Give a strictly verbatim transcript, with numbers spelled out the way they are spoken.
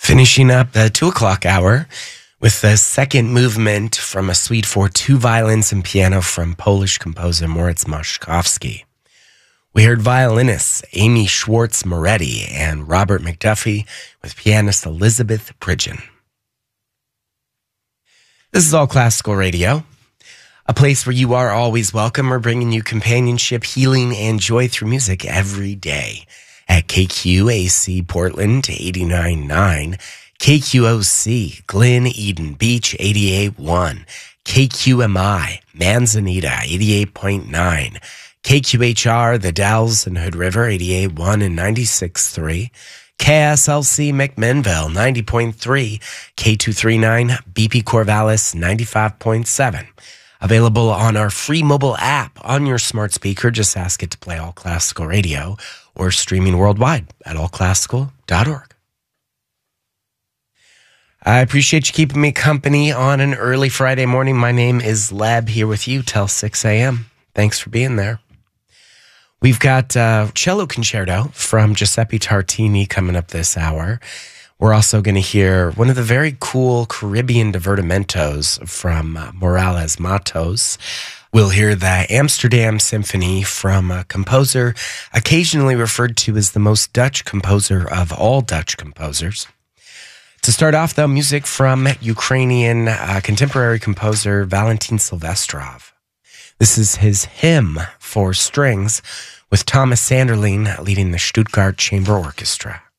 Finishing up the two o'clock hour with the second movement from a suite for two violins and piano from Polish composer Moritz Moszkowski. We heard violinists Amy Schwartz-Moretti and Robert McDuffie with pianist Elizabeth Pridgeon. This is All Classical Radio, a place where you are always welcome. We're bringing you companionship, healing, and joy through music every day at K Q A C Portland eighty-nine point nine, K Q O C Glen Eden Beach eighty-eight point one, K Q M I Manzanita eighty-eight point nine, K Q H R The Dalles and Hood River eighty-eight point one and ninety-six point three, K S L C McMinnville ninety point three, K two thirty-nine B P Corvallis ninety-five point seven. Available on our free mobile app on your smart speaker. Just ask it to play All Classical Radio, or streaming worldwide at all classical dot org. I appreciate you keeping me company on an early Friday morning. My name is Leb, here with you till six a.m. Thanks for being there. We've got uh, cello concerto from Giuseppe Tartini coming up this hour. We're also going to hear one of the very cool Caribbean divertimentos from uh, Morales Matos. We'll hear the Amsterdam Symphony from a composer occasionally referred to as the most Dutch composer of all Dutch composers. To start off, though, music from Ukrainian uh, contemporary composer Valentin Silvestrov. This is his hymn for strings, with Thomas Sanderling leading the Stuttgart Chamber Orchestra.